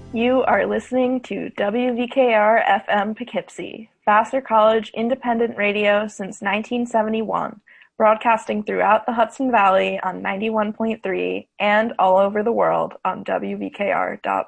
You are listening to WVKR FM Poughkeepsie, Vassar College independent radio since 1971, broadcasting throughout the Hudson Valley on 91.3 and all over the world on WVKR.org.